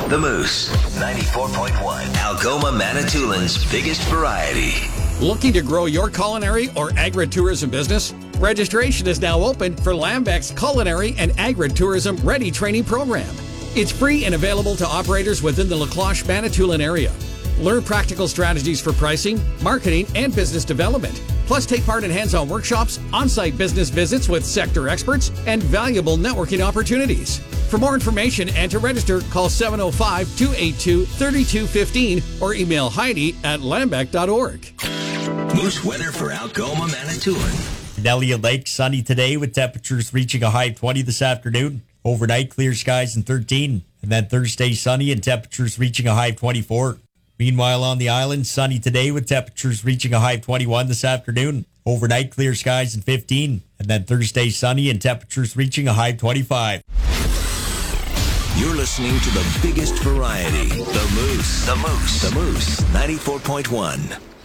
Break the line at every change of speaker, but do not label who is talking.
The Moose, 94.1. Algoma Manitoulин's biggest variety.
Looking to grow your culinary or agritourism business? Registration is now open for Lambec's Culinary and Agritourism Ready Training Program. It's free and available to operators within the Lacloche Manitoulin area. Learn practical strategies for pricing, marketing, and business development. Plus, take part in hands-on workshops, on-site business visits with sector experts, and valuable networking opportunities. For more information and to register, call 705-282-3215 or email Heidi@lambec.org.
Moose weather for Algoma Manitoulin.
Elliott Lake, sunny today with temperatures reaching a high of 20 this afternoon. Overnight, clear skies and 13. And then Thursday, sunny and temperatures reaching a high of 24. Meanwhile, on the island, sunny today with temperatures reaching a high of 21 this afternoon. Overnight, clear skies and 15. And then Thursday, sunny and temperatures reaching a high of 25.
You're listening to the biggest variety. The Moose. The Moose. The Moose, 94.1.